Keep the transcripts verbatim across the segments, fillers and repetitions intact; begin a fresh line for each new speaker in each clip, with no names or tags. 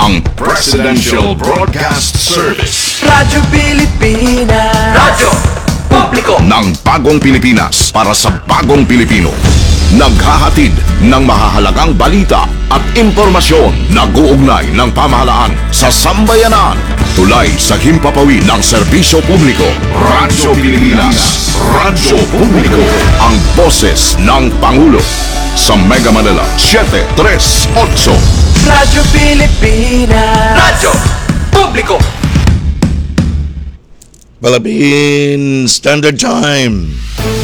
ang Presidential Broadcast Service.
Radyo Pilipinas. Radyo Publiko
Ng bagong Pilipinas para sa bagong Pilipino. Naghahatid ng mahahalagang balita at impormasyon na guugnay ng pamahalaan sa sambayanan. Tulay sa himpapawid ng serbisyo publiko. Radyo Pilipinas. Radyo Publiko. Ang boses ng Pangulo. Sa Mega Manila, seven three eight.
Radyo Pilipinas. Radyo Publiko.
Philippine Standard Time.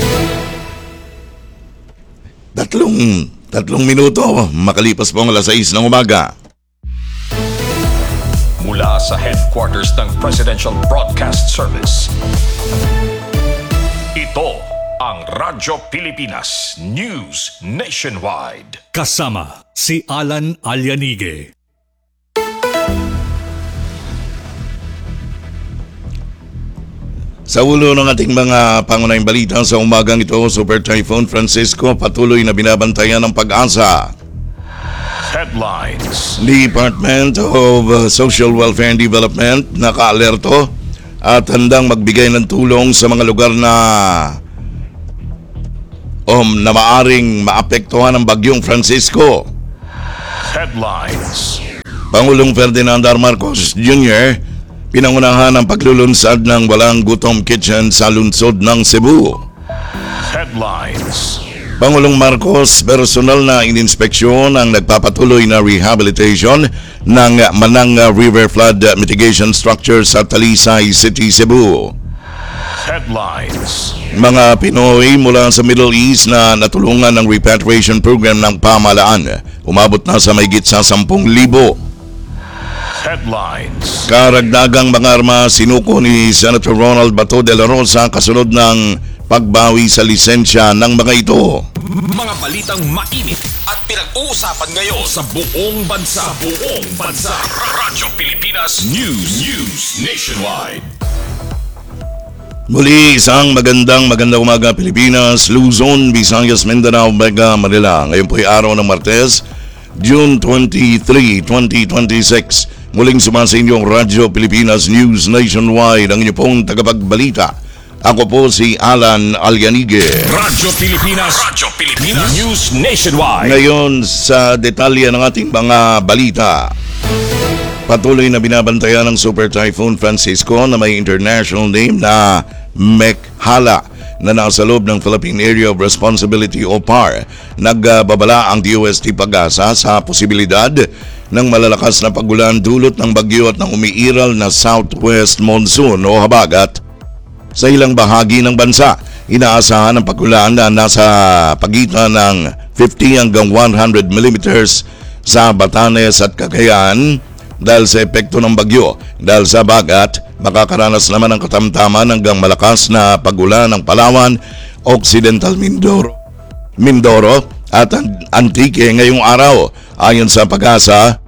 Tatlong, tatlong minuto, makalipas po ang alas sais ng umaga.
Mula sa headquarters ng Presidential Broadcast Service. Ito ang Radyo Pilipinas News Nationwide.
Kasama si Alan Alianige.
Sa ulo ng ating mga pangunahing balita sa umagang ito, Super Typhoon Francisco patuloy na binabantayan ng Pag-asa.
Headlines.
Department of Social Welfare and Development naka-alerto at handang magbigay ng tulong sa mga lugar na um, na maaring maapektuhan ng bagyong Francisco.
Headlines.
Pangulong Ferdinand R. Marcos Junior pinangunahan ang paglulunsad ng Walang Gutom Kitchen sa lungsod ng Cebu.
Headlines.
Pangulong Marcos personal na ininspeksyon ang nagpapatuloy na rehabilitation ng Manang River Flood Mitigation Structure sa Talisay City, Cebu.
Headlines.
Mga Pinoy mula sa Middle East na natulungan ng repatriation program ng pamahalaan umabot na sa mahigit sa sampung libo.
Headlines.
Karagdagang mga arma sinuko ni Senator Ronald Bato de la Rosa kasunod ng pagbawi sa lisensya ng mga ito.
Mga balitang mainit at pinag-uusapan ngayon sa buong bansa. Buong bansa. Radyo Pilipinas News. News Nationwide.
Muli isang magandang magandang umaga Pilipinas, Luzon, Visayas, Mindanao, Mega Manila. Ngayon po ay araw ng Martes, June twenty-third, twenty twenty-six. Muling sumasa inyong Radyo Pilipinas News Nationwide, ang inyong pong tagapagbalita. Ako po si Alan Alianige.
Radyo Pilipinas. Radyo Pilipinas News Nationwide.
Ngayon sa detalye ng ating mga balita. Patuloy na binabantayan ng Super Typhoon Francisco na may international name na Mekhala na nasa loob ng Philippine Area of Responsibility o P A R. Nagbabala ang D O S T Pag-asa sa posibilidad ng malalakas na pagulan dulot ng bagyo at ng umiiral na southwest monsoon o habagat sa ilang bahagi ng bansa. Inaasahan ang pagulan na nasa pagitan ng fifty hanggang one hundred millimeters sa Batanes at Cagayan dahil sa epekto ng bagyo. Dahil sa bagat, makakaranas naman ng katamtaman hanggang malakas na pagulan ng Palawan, Occidental Mindoro, Mindoro at Antique ngayong araw. Ayon sa Pag-asa,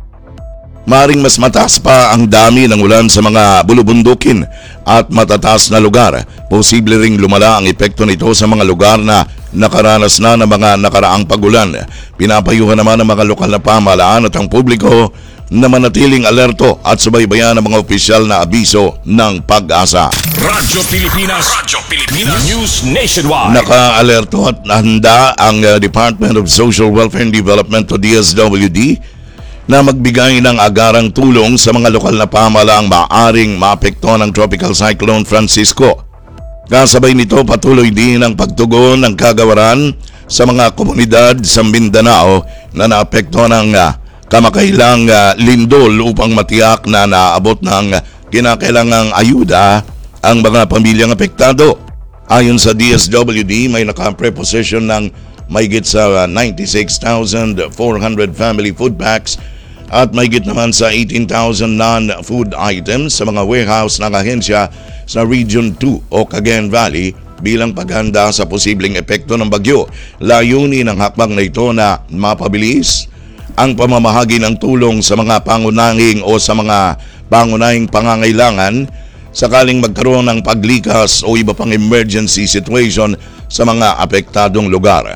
maring mas mataas pa ang dami ng ulan sa mga bulubundukin at matataas na lugar. Posible ring lumala ang epekto nito sa mga lugar na nakaranas na ng mga nakaraang pagulan. Pinapayuhan naman ng mga lokal na pamahalaan at ang publiko na manatiling alerto at subaybayan ang mga opisyal na abiso ng Pag-asa.
Radyo Pilipinas. Radyo Pilipinas News Nationwide.
Naka-alerto at handa ang uh, Department of Social Welfare and Development o D S W D na magbigay ng agarang tulong sa mga lokal na pamahalaang maaring maapektuhan ng Tropical Cyclone Francisco. Kasabay nito patuloy din ang pagtugon ng kagawaran sa mga komunidad sa Mindanao na naapektuhan ng uh, kamakailang uh, lindol upang matiyak na naabot ng kinakailangang ayuda ang mga pamilyang apektado. Ayon sa D S W D, may naka-preposition ng mahigit sa ninety-six thousand four hundred family food packs at mahigit naman sa eighteen thousand non-food items sa mga warehouse ng ahensya sa Region two o Cagayan Valley bilang paghanda sa posibleng epekto ng bagyo. Layunin ng hakbang na ito na mapabilis ang pamamahagi ng tulong sa mga pangunahing o sa mga pangunahing pangangailangan sakaling magkaroon ng paglikas o iba pang emergency situation sa mga apektadong lugar.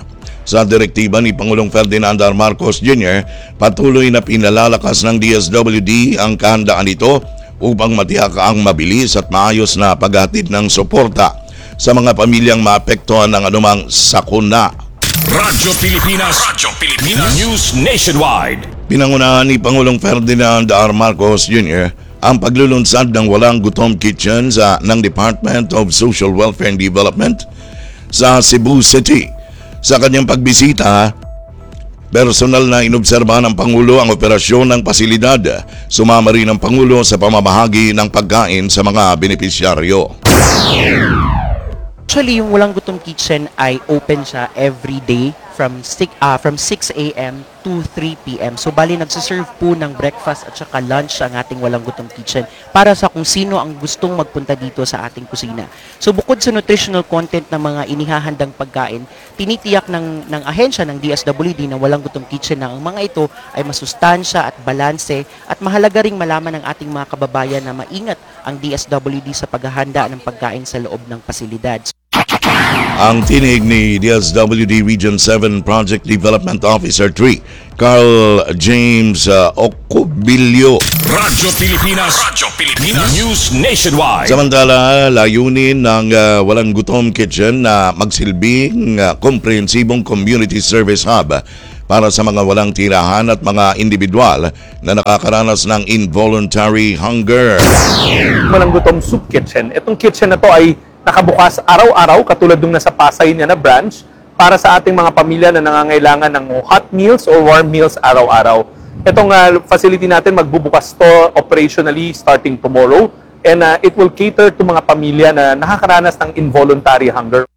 Sa direktiba ni Pangulong Ferdinand R. Marcos Junior, patuloy na pinalalakas ng D S W D ang kahandaan nito upang matiyak ang mabilis at maayos na paghatid ng suporta sa mga pamilyang maapektuhan ng anumang sakuna.
Radyo Pilipinas. Radyo Pilipinas. News Nationwide.
Pinangunahan ni Pangulong Ferdinand R. Marcos Junior ang paglulunsad ng Walang Gutom Kitchen sa ng Department of Social Welfare and Development sa Cebu City. Sa kanyang pagbisita, personal na inobserbahan ng Pangulo ang operasyon ng pasilidad. Sumama rin ang Pangulo sa pamamahagi ng pagkain sa mga benepisyaryo.
Actually, yung Walang Gutom Kitchen ay open siya every day from six, uh, from six a m to three p m So, bali, nagsiserve po ng breakfast at saka lunch ang ating Walang Gutom Kitchen para sa kung sino ang gustong magpunta dito sa ating kusina. So, bukod sa nutritional content ng mga inihahandang pagkain, tinitiyak ng, ng ahensya ng D S W D na Walang Gutom Kitchen na ang mga ito ay masustansya at balanse at mahalaga ring malaman ng ating mga kababayan na maingat ang D S W D sa paghahanda ng pagkain sa loob ng pasilidad.
Ang tinig ni D S W D Region seven Project Development Officer three, Carl James uh, Ocobilio.
Radyo Pilipinas. Radyo Pilipinas. News Nationwide.
Samantala, layunin ng uh, Walang Gutom Kitchen na magsilbing uh, komprehensibong community service hub para sa mga walang tirahan at mga individual na nakakaranas ng involuntary hunger.
Walang Gutom Soup Kitchen. Itong kitchen na to ay nakabukas araw-araw katulad ng nasa Pasay niya na branch para sa ating mga pamilya na nangangailangan ng hot meals or warm meals araw-araw. Itong uh, facility natin magbubukas to operationally starting tomorrow and uh, it will cater to mga pamilya na nakakaranas ng involuntary hunger.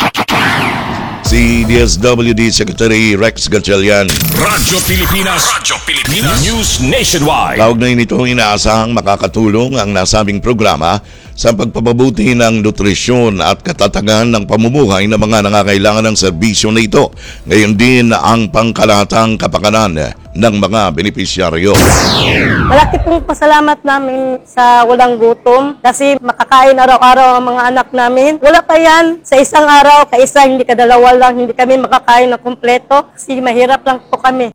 Si D S W D Secretary Rex Gatchalian.
Radyo Pilipinas. Radyo Pilipinas. News Nationwide.
Kaugnay nito, inaasahang makakatulong ang nasabing programa sa pagpapabuti ng nutrisyon at katatagan ng pamumuhay ng mga nangangailangan ng serbisyo na ito. Ngayon din ang pangkalahatang kapakanan ng mga benepisyaryo.
Malaki pong pasalamat namin sa Walang Gutom kasi makakain araw-araw ang mga anak namin. Wala pa yan sa isang araw, kaisa hindi kadalawa lang, hindi kami makakain ng kumpleto kasi mahirap lang po kami.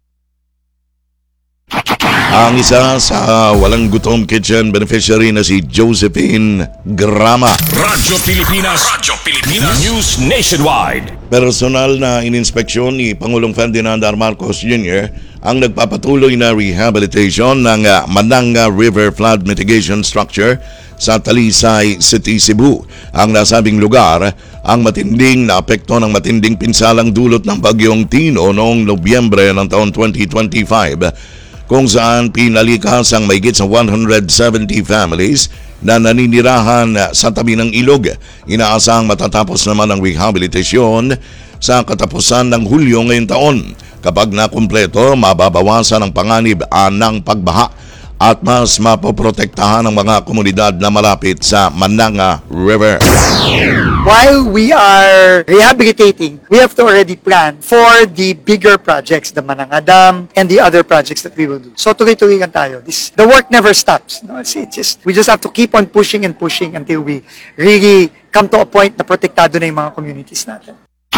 Ang isa sa Walang Gutom Kitchen beneficiary na si Josephine Grama.
Radyo Pilipinas. Radyo Pilipinas. News Nationwide.
Personal na ininspeksyon ni Pangulong Ferdinand R. Marcos Junior ang nagpapatuloy na rehabilitation ng uh, Mananga River Flood Mitigation Structure sa Talisay City, Cebu. Ang nasabing lugar ang matinding na apekto ng matinding pinsalang dulot ng bagyong Tino noong Nobyembre ng taon twenty twenty-five, kung saan pinalikas ang mahigit sa one hundred seventy families na naninirahan sa tabi ng ilog. Inaasahang matatapos naman ang rehabilitasyon sa katapusan ng Hulyo ngayong taon. Kapag nakumpleto, mababawasan ang panganib ng pagbaha at mas mapoprotektahan ang mga komunidad na malapit sa Mananga River.
While we are rehabilitating, we have to already plan for the bigger projects, the Mananga Dam and the other projects that we will do. So tuloy-tuloy lang tayo. This, the work never stops. No, it's, it's just, we just have to keep on pushing and pushing until we really come to a point na protektado na yung mga communities natin.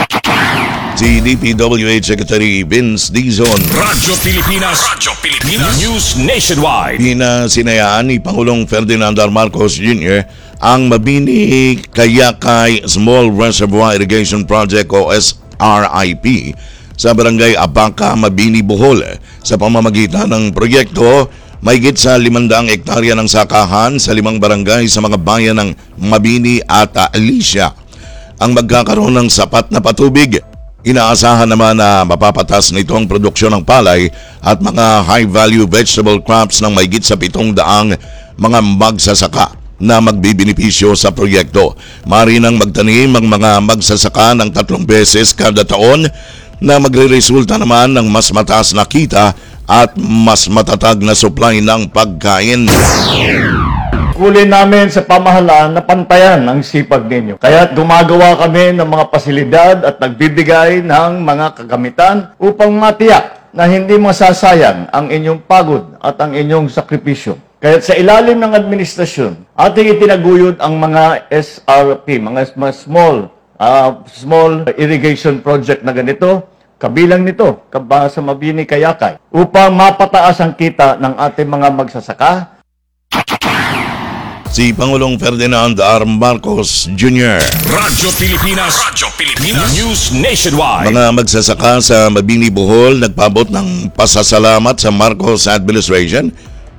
Si D P W H Secretary Vince Dizon.
Radyo Pilipinas. Radyo Pilipinas. News Nationwide.
Pinasinayaan ni Pangulong Ferdinand R. Marcos Junior ang Mabini Kayakay Small Reservoir Irrigation Project o S R I P sa Barangay Abaca, Mabini, Bohol. Sa pamamagitan ng proyekto, mahigit sa limandang ektarya ng sakahan sa limang barangay sa mga bayan ng Mabini at Alicia ang magkakaroon ng sapat na patubig. Inaasahan naman na mapapatas nito ang produksyon ng palay at mga high-value vegetable crops ng mahigit sa pitong daang mga magsasaka na magbibinipisyo sa proyekto. Maaari nang magtanim ang mga magsasaka ng tatlong beses kada taon na magre-resulta naman ng mas mataas na kita at mas matatag na supply ng pagkain.
Kulay namin sa pamahalaan na pantayan ang sipag ninyo. Kaya gumagawa kami ng mga pasilidad at nagbibigay ng mga kagamitan upang matiyak na hindi masasayang ang inyong pagod at ang inyong sakripisyo. Kaya sa ilalim ng administrasyon, ating itinaguyod ang mga S R P, mga small, uh, small irrigation project na ganito Kabilang nito, kaba sa Mabini Kayakay, upang mapataas ang kita ng ating mga magsasaka.
Si Pangulong Ferdinand R. Marcos Junior
Radyo Pilipinas, Radyo Pilipinas, News Nationwide.
Mga magsasaka sa Mabini, Bohol nagpabot ng pasasalamat sa Marcos administration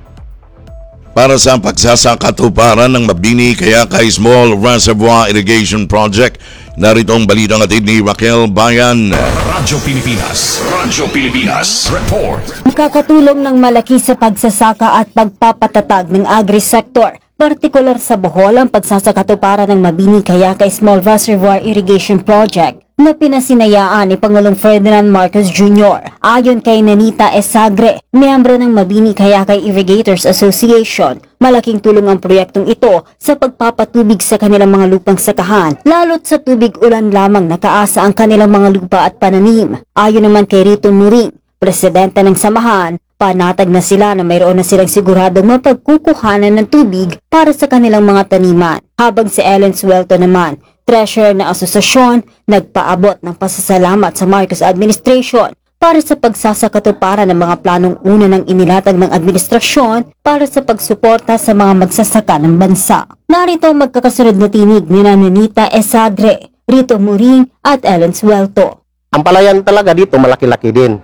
para sa pagsasakatuparan ng Mabini Kayakay Small Reservoir Irrigation Project. Narito ang balitang atid ni Raquel Bayan.
Radyo Pilipinas, Radyo Pilipinas, Report.
Makakatulong ng malaki sa pagsasaka at pagpapatatag ng agri-sector. Partikular sa Bohol ang pagsasakatuparan ng Mabini Kayakay Small Reservoir Irrigation Project na pinasinayaan ni Pangulong Ferdinand Marcos Junior Ayon kay Nanita Esagre, miyembro ng Mabini Kayakay Irrigators Association, malaking tulong ang proyektong ito sa pagpapatubig sa kanilang mga lupang sakahan, lalo't sa tubig ulan lamang nakaasa ang kanilang mga lupa at pananim. Ayon naman kay Rito Muring, presidente ng samahan, panatag na sila na mayroon na silang siguradong mapagkukuhanan ng tubig para sa kanilang mga taniman. Habang si Ellen Suelto naman, treasurer ng asosasyon, nagpaabot ng pasasalamat sa Marcos administration para sa pagsasakatuparan ng mga planong una ng inilatag ng administrasyon para sa pagsuporta sa mga magsasaka ng bansa. Narito ang magkakasunod na tinig ni Nanita Esadre, Rito Muring at Ellen Suelto.
Ang palayan talaga dito malaki-laki din.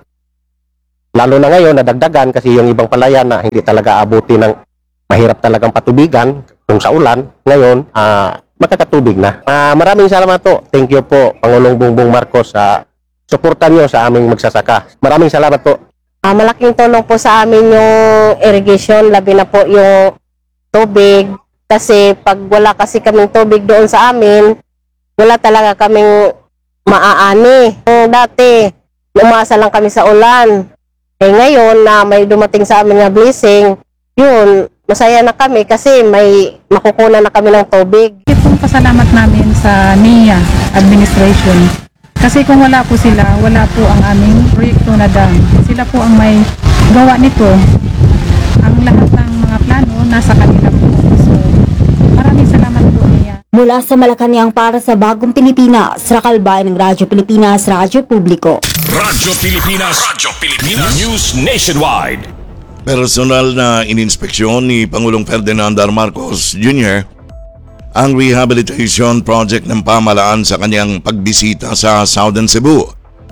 Lalo na ngayon, nadagdagan kasi yung ibang palayan na hindi talaga abuti ng mahirap talagang patubigan kung sa ulan. Ngayon, uh, makakatubig na. Uh, maraming salamat po. Thank you po, Pangulong Bongbong Marcos, sa uh, suporta nyo sa aming magsasaka. Maraming salamat po.
Uh, malaking tulong po sa amin yung irrigation, labi na po yung tubig. Kasi pag wala kasi kaming tubig doon sa amin, wala talaga kaming maaani. Uh, dati, umasa lang kami sa ulan. Eh ngayon na may dumating sa amin na blessing, yun, masaya na kami kasi may makukunan na kami ng tubig.
Itong pasalamat namin sa N I A administration. Kasi kung wala po sila, wala po ang aming proyekto na dam. Sila po ang may gawa nito. Ang lahat ng mga plano nasa kanila po. So, maraming salamat po N I A.
Mula sa Malacanang para sa Bagong Pilipinas, Raquel Bayan ng Radyo Pilipinas, Radyo Publiko.
Radyo Pilipinas, Radyo Pilipinas, News Nationwide.
Personal na ininspeksyon ni Pangulong Ferdinand R. Marcos Junior ang rehabilitation project ng pamahalaan sa kanyang pagbisita sa Southern Cebu.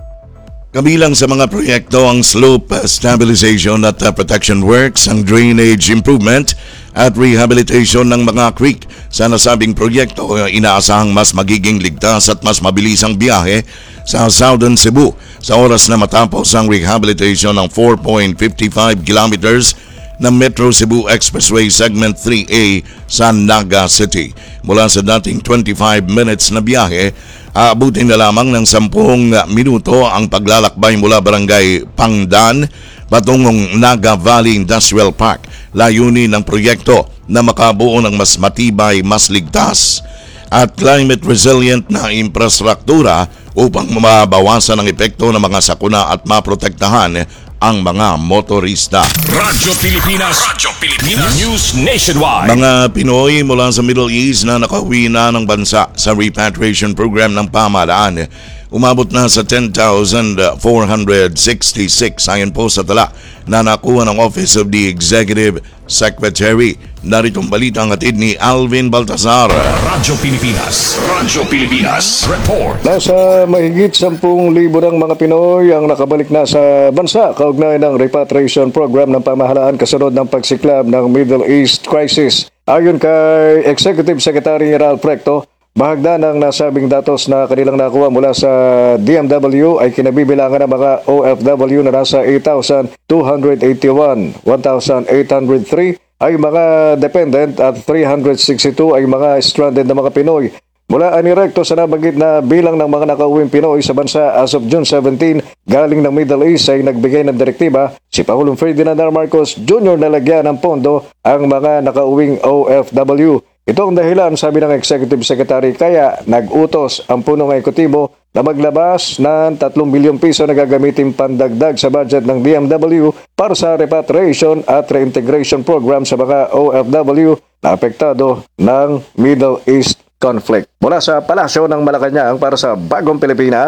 Kabilang sa mga proyekto ang slope stabilization at protection works, ang drainage improvement at rehabilitation ng mga creek. Sa nasabing proyekto, inaasahang mas magiging ligtas at mas mabilis ang biyahe sa Southern Cebu sa oras na matapos ang rehabilitation ng four point five five kilometers ng Metro Cebu Expressway Segment three A sa Naga City. Mula sa dating twenty-five minutes na biyahe, aabutin na lamang ng ten minuto ang paglalakbay mula Barangay Pangdan patungong Naga Valley Industrial Park. Layunin ng proyekto na makabuo ng mas matibay, mas ligtas at climate resilient na infrastruktura upang mabawasan ang epekto ng mga sakuna at maprotektahan ang mga motorista.
Radyo Pilipinas, Radyo Pilipinas, News Nationwide.
Mga Pinoy mula sa Middle East na nakauwi na ng bansa sa repatriation program ng pamahalaan umabot na sa ten thousand four hundred sixty-six ayon po sa tala na nakuha ng Office of the Executive Secretary. Naritong balita ang atid ni Alvin Baltazar.
Radyo Pilipinas, Radyo Pilipinas, Report.
Nasa mahigit sampung libo ng mga Pinoy ang nakabalik na sa bansa kaugnay ng repatriation program ng pamahalaan kasunod ng pagsiklab ng Middle East crisis. Ayon kay Executive Secretary Ralph Recto, bahagda ng nasabing datos na kanilang nakuha mula sa D M W ay kinabibilangan ng mga O F W na nasa eight thousand two hundred eighty-one, one thousand eight hundred three ay mga dependent at three hundred sixty-two ay mga stranded na mga Pinoy. Mula ani Recto sa nabanggit na bilang ng mga nakauwing Pinoy sa bansa as of June seventeenth galing ng Middle East ay nagbigay ng direktiba si Pangulong Ferdinand R. Marcos Junior na lagyan ng pondo ang mga nakauwing O F W. Ito ang dahilan, sabi ng Executive Secretary, kaya nag-utos ang punong ekutibo na maglabas ng tatlong bilyong piso na gagamitin pandagdag sa budget ng D M W para sa repatriation at reintegration program sa mga O F W na apektado ng Middle East conflict. Mula sa Palasyo ng Malacanang para sa Bagong Pilipinas,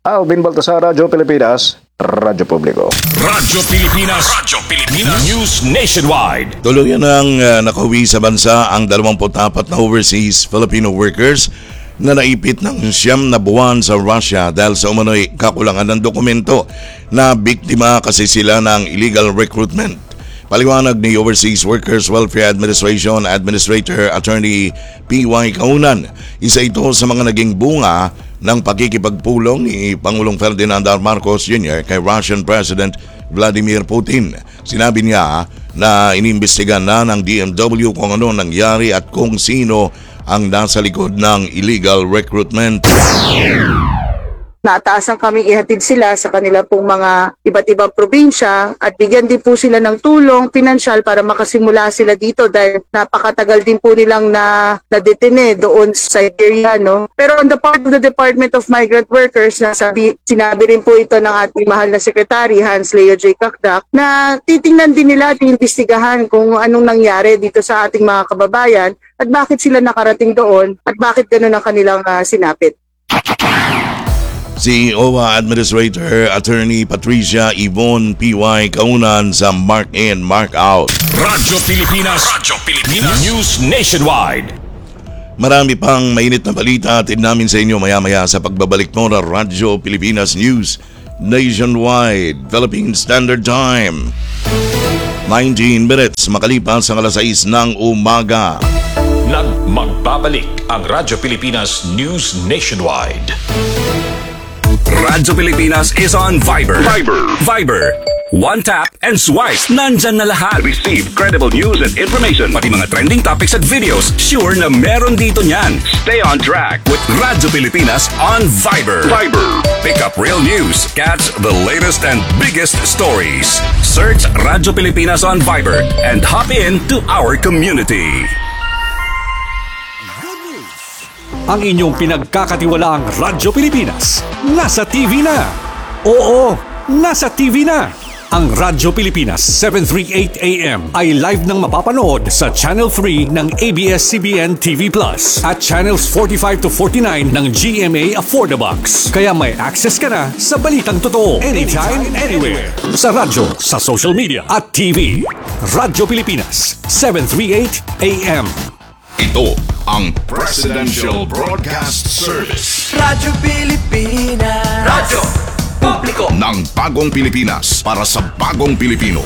Alvin Baltasar, Radyo Pilipinas, Radyo Publiko.
Radyo Pilipinas, Radyo Pilipinas, News Nationwide.
Tuluyan ang uh, nakauwi sa bansa ang dalawampu't apat na overseas Filipino workers na naipit ng siyam na buwan sa Russia dahil sa umano'y kakulangan ng dokumento na biktima kasi sila ng illegal recruitment. Paliwanag ni Overseas Workers Welfare Administration Administrator Attorney P Y Kaunan, isa ito sa mga naging bunga ng pakikipagpulong ni Pangulong Ferdinand R. Marcos Junior kay Russian President Vladimir Putin. Sinabi niya na inimbestigan na ng D M W kung ano nangyari at kung sino ang nasa likod ng illegal recruitment.
Nataasan kaming ihatid sila sa kanila pong mga iba't ibang probinsya at bigyan din po sila ng tulong pinansyal para makasimula sila dito dahil napakatagal din po nilang na nadetene doon sa Siberia, no? Pero on the part of the Department of Migrant Workers, nasabi, sinabi rin po ito ng ating mahal na Secretary Hans Leo J. Kakdak na titingnan din nila at iimbestigahan kung anong nangyari dito sa ating mga kababayan at bakit sila nakarating doon at bakit ganun ang kanilang uh, sinapit.
Si O W A Administrator Attorney Patricia Yvonne P Y Kaunan sa Mark In, Mark Out.
Radyo Pilipinas, Radyo Pilipinas, News Nationwide.
Marami pang mainit na balita atid namin sa inyo maya-maya sa pagbabalik mo ng Radyo Pilipinas News Nationwide, Philippine Standard Time. nineteen minutes makalipas ang alas sais ng umaga.
Nagmagbabalik ang Radyo Pilipinas News Nationwide. Radyo Pilipinas is on Viber. Viber. Viber. One tap and swipe. Nandyan na lahat. Receive credible news and information. Pati mga trending topics at videos. Sure na meron dito niyan. Stay on track with Radyo Pilipinas on Viber. Viber. Pick up real news. Catch the latest and biggest stories. Search Radyo Pilipinas on Viber and hop in to our community.
Ang inyong pinagkakatiwalaang Radyo Pilipinas, nasa T V na. Oo, nasa T V na. Ang Radyo Pilipinas seven thirty-eight A M ay live nang mapapanood sa Channel three ng A B S C B N T V Plus at Channels forty-five to forty-nine ng G M A Affordabox. Kaya may access ka na sa balitang totoo anytime, anywhere. Sa radyo, sa social media at T V. Radyo Pilipinas seven thirty-eight A M.
Ito ang Presidential Broadcast Service.
Radyo Pilipinas. Radyo Publiko
ng bagong Pilipinas para sa bagong Pilipino.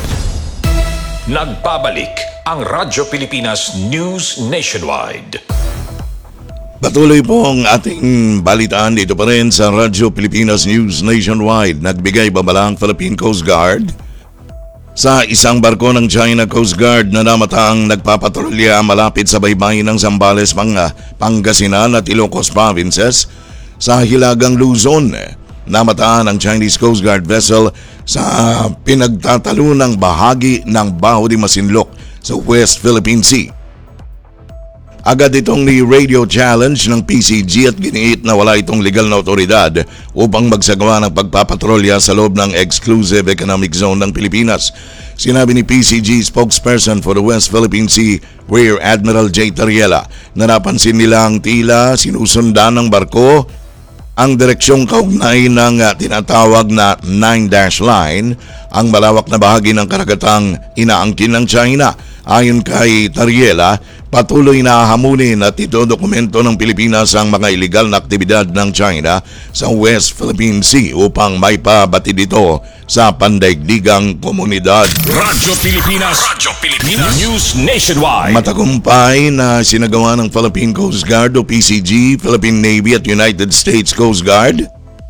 Nagbabalik ang Radyo Pilipinas News Nationwide.
Patuloy po ang ating balitaan dito pa rin sa Radyo Pilipinas News Nationwide. Nagbigay babala ang Philippine Coast Guard sa isang barko ng China Coast Guard na namataang nagpapatrolya malapit sa baybayin ng Zambales, Pangasinan at Ilocos Provinces sa Hilagang Luzon. Namataan ang Chinese Coast Guard vessel sa pinagtatalunang bahagi ng Baho de Masinloc sa West Philippine Sea. Agad itong ni-radio challenge ng P C G at giniit na wala itong legal na otoridad upang magsagawa ng pagpapatrolya sa loob ng Exclusive Economic Zone ng Pilipinas. Sinabi ni P C G spokesperson for the West Philippine Sea, Rear Admiral J. Tariela, na napansin nilang tila sinusundan ng barko ang direksyong kaugnay ng uh, tinatawag na nine dash line, ang malawak na bahagi ng karagatang inaangkin ng China. Ayon kay Tariela, patuloy na hamunin at itodokumento ng Pilipinas ang mga ilegal na aktibidad ng China sa West Philippine Sea upang maipabatid ito sa pandaigdigang komunidad.
Radyo Pilipinas, Radyo Pilipinas News Nationwide.
Matagumpay na sinagawa ng Philippine Coast Guard o P C G, Philippine Navy at United States Coast Guard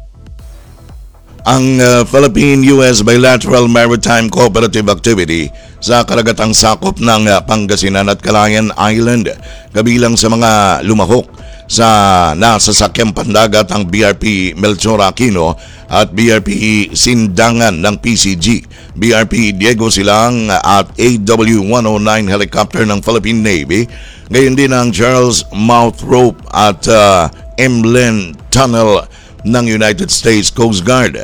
ang uh, Philippine-U S Bilateral Maritime Cooperative Activity sa karagatang sakop ng uh, Pangasinan at Calayan Island. Kabilang sa mga lumahok sa nasasakyang pandagat ang B R P Melchor Aquino at B R P Sindangan ng P C G, B R P Diego Silang at A W one oh nine helicopter ng Philippine Navy, gayon din ang Charles Mouth Rope at uh, Emlen Tunnel ng United States Coast Guard.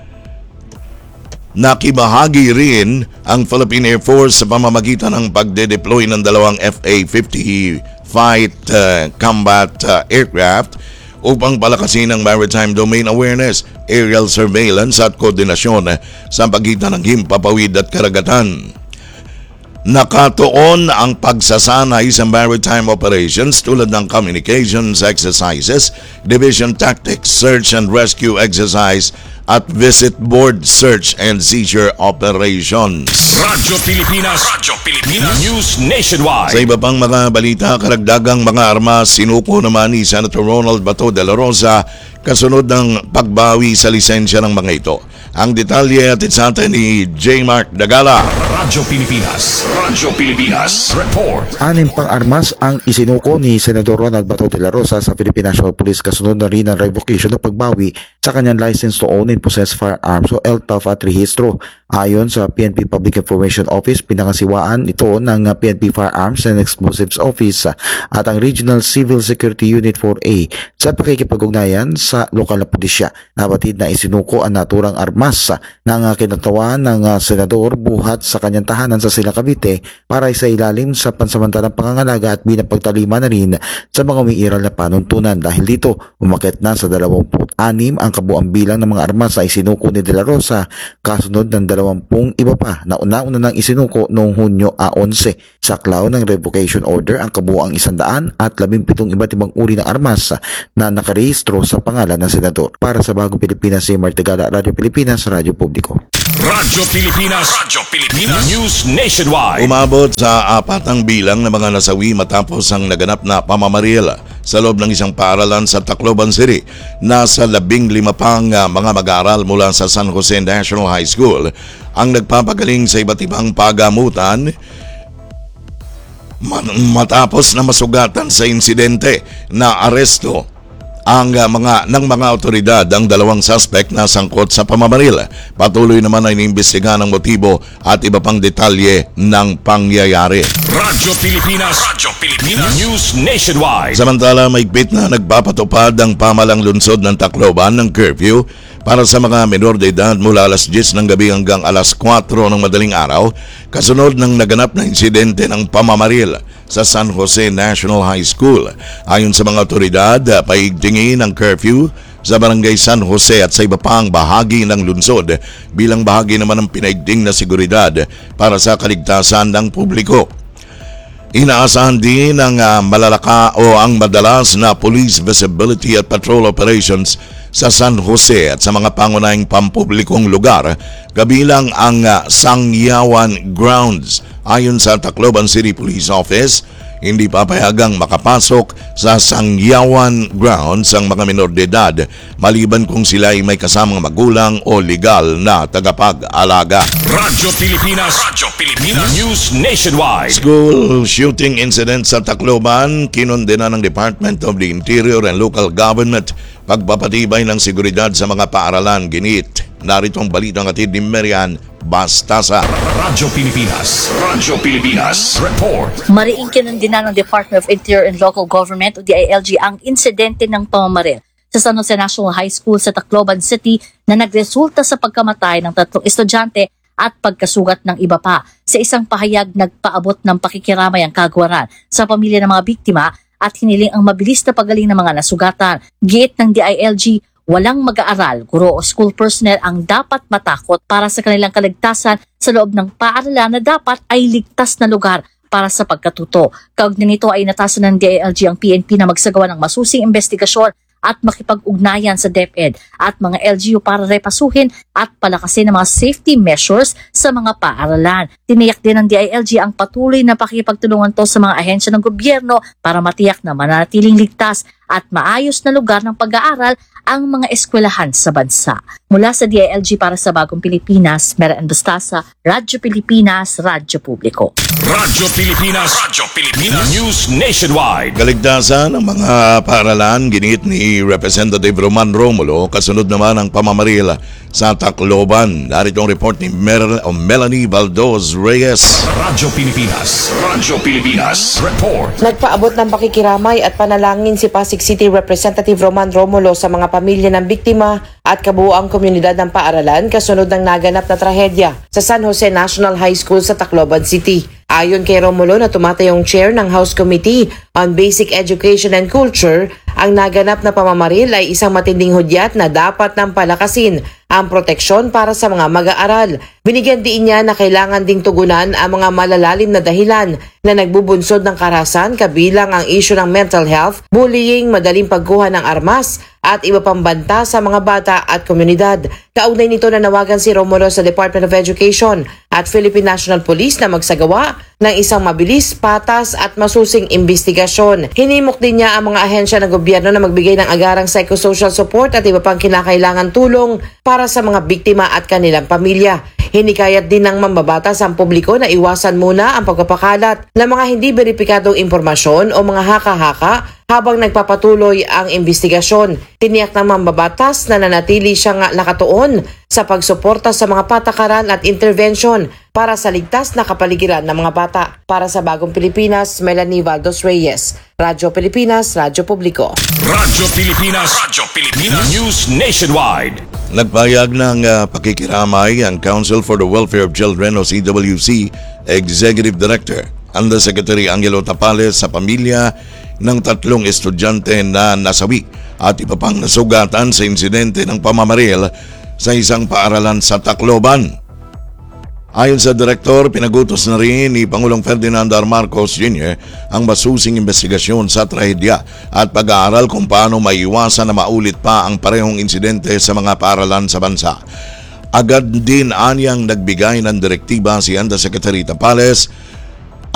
Nakibahagi rin ang Philippine Air Force sa pamamagitan ng pagde-deploy ng dalawang F A fifty Fight uh, Combat uh, Aircraft upang palakasin ang maritime domain awareness, aerial surveillance at koordinasyon sa pagitan ng himpapawid at karagatan. Nakatuon ang pagsasanay sa maritime operations tulad ng communications exercises, division tactics, search and rescue exercise at visit board search and seizure operations.
Radyo Pilipinas, Radyo Pilipinas, News Nationwide.
Sa iba pang mga balita, karagdagang mga armas sinuko naman ni Senator Ronald Bato de la Rosa kasunod ng pagbawi sa lisensya ng mga ito. Ang detalye at sa atin ni J. Mark Dagala.
Radyo Pilipinas, Radyo Pilipinas, report.
Anim pang armas ang isinuko ni Senador Ronald Bato de la Rosa sa Philippine National Police kasunod na rin ang revocation ng pagbawi sa kanyang license to own and possess firearms o L T O F at rehistro. Ayon sa P N P Public Information Office, pinangasiwaan ito ng P N P Firearms and Explosives Office at ang Regional Civil Security Unit four A sa pakikipag-ugnayan sa lokal na pulisya. Nabatid na isinuko ang naturang armas ng kinatawan ng senador buhat sa kanyang tahanan sa Silang Cavite para sa ilalim sa pansamantalang pangangalaga at binapagtalima na rin sa mga umiiral na panuntunan. Dahil dito, umakyat na sa dalawampu't anim ang kabuang bilang ng mga armas na isinuko ni De La Rosa kasunod ng dalawampung iba pa na una-una nang isinuko noong Hunyo eleven. Saklaw ng revocation order ang kabuang isandaan at labimpitong iba't ibang uri ng armas na nakarehistro sa pangalan ng senador. Para sa Bagong Pilipinas, si Martigala, Radyo Pilipinas, Radyo Publiko.
Radyo Pilipinas, Radyo Pilipinas, News Nationwide.
Umabot sa apat ang bilang ng mga nasawi matapos ang naganap na pamamaril sa loob ng isang paaralan sa Tacloban City. Nasa labing lima pang uh, mga mag-aaral mula sa San Jose National High School ang nagpapagaling sa iba't ibang pagamutan matapos na masugatan sa insidente na aresto ang uh, mga ng mga otoridad ang dalawang suspect na sangkot sa pamamaril. Patuloy naman ay iniimbestigahan ang motibo at iba pang detalye ng pangyayari.
Radyo Pilipinas, Radyo Pilipinas, News Nationwide.
Samantala, maigpit na nagpapatupad ang pamalang lungsod ng Tacloban ng curfew para sa mga menor de edad mula alas diyes ng gabi hanggang alas kwatro ng madaling araw kasunod ng naganap na insidente ng pamamaril sa San Jose National High School. Ayon sa mga otoridad, paigtingin ang curfew sa Barangay San Jose at sa iba pang bahagi ng lungsod bilang bahagi naman ng pinaigting na seguridad para sa kaligtasan ng publiko. Inaasahan din ang uh, malalaka o ang madalas na police visibility at patrol operations sa San Jose at sa mga pangunahing pampublikong lugar kabilang ang uh, Sangyawan Grounds. Ayon sa Tacloban City Police Office, hindi papayagang makapasok sa Sangyawan Grounds ang mga menor de edad maliban kung sila ay may kasamang magulang o legal na tagapag-alaga.
Radyo Pilipinas, Radyo Pilipinas, News Nationwide.
School shooting incident sa Tacloban, kinondena ng Department of the Interior and Local Government pagpapatibay ng seguridad sa mga paaralan. Ginit. Narito ang balitang hatid ni Marian Bastasa.
Radyo Pilipinas, Radyo Pilipinas, report.
Mariing kinundina ng Department of Interior and Local Government o D I L G ang insidente ng pamamaril sa San Jose National High School sa Tacloban City na nagresulta sa pagkamatay ng tatlong estudyante at pagkasugat ng iba pa. Sa isang pahayag, nagpaabot ng pakikiramay ang kagwaran sa pamilya ng mga biktima at hiniling ang mabilis na pagaling ng mga nasugatan. Giit ng D I L G, walang mag-aaral, guro o school personnel ang dapat matakot para sa kanilang kaligtasan sa loob ng paaralan na dapat ay ligtas na lugar para sa pagkatuto. Kaugnay nito ay inatasan ng D I L G ang P N P na magsagawa ng masusing investigasyon at makipag-ugnayan sa DepEd at mga L G U para repasuhin at palakasin ang mga safety measures sa mga paaralan. Tiniyak din ng D I L G ang patuloy na pakikipagtulungan to sa mga ahensya ng gobyerno para matiyak na mananatiling ligtas at maayos na lugar ng pag-aaral ang mga eskwelahan sa bansa. Mula sa D I L G para sa Bagong Pilipinas, Marian Bastasa, Radyo Pilipinas, Radyo Publiko.
Radyo Pilipinas, Radyo Pilipinas, News Nationwide.
Kaligtasan ng mga paaralan, ginit ni Representative Roman Romulo, kasunod naman ang pamamaril sa Tacloban. Narito ang report ni Mer- o Melanie Baldoz Reyes.
Radyo Pilipinas, Radyo Pilipinas, report.
Nagpaabot ng pakikiramay at panalangin si Pasig City Representative Roman Romulo sa mga pamilya ng biktima at kabuuang komunidad ng paaralan kasunod ng naganap na trahedya sa San Jose National High School sa Tacloban City. Ayon kay Romulo na tumatayong chair ng House Committee on Basic Education and Culture, Ang naganap na pamamaril ay isang matinding hudyat na dapat nang palakasin ang proteksyon para sa mga mag-aaral. Binigyan din niya na kailangan ding tugunan ang mga malalalim na dahilan na nagbubunsod ng karahasan kabilang ang isyu ng mental health, bullying, madaling pagkuha ng armas at iba pang banta sa mga bata at komunidad. Kaugnay nito nanawagan si Romulo sa Department of Education at Philippine National Police na magsagawa ng isang mabilis, patas at masusing investigasyon. Hinimok din niya ang mga ahensya ng gobyerno na magbigay ng agarang psychosocial support at iba pang kinakailangan tulong para sa mga biktima at kanilang pamilya. Hinikayat din ng mambabatas ang publiko na iwasan muna ang pagpapakalat ng mga hindi beripikadong impormasyon o mga haka-haka habang nagpapatuloy ang investigasyon. Tiniyak ng mambabatas na nanatili siyang nakatuon sa pagsuporta sa mga patakaran at intervention para sa ligtas na kapaligiran ng mga bata. Para sa Bagong Pilipinas, Melanie Valdos Reyes, Radyo Pilipinas, Radyo Publiko.
Radyo Pilipinas, Radyo Pilipinas, News Nationwide.
Nagpahayag ng uh, pakikiramay ang Council for the Welfare of Children o C W C Executive Director Undersecretary Angelo Tapales sa pamilya ng tatlong estudyante na nasawi at iba pang nasugatan sa insidente ng pamamaril sa isang paaralan sa Tacloban. Ayon sa direktor, pinagutos na rin ni Pangulong Ferdinand R. Marcos Junior ang masusing investigasyon sa trahedya at pag-aaral kung paano maiiwasan na maulit pa ang parehong insidente sa mga paaralan sa bansa. Agad din anyang nagbigay ng direktiba si Undersecretary Tapales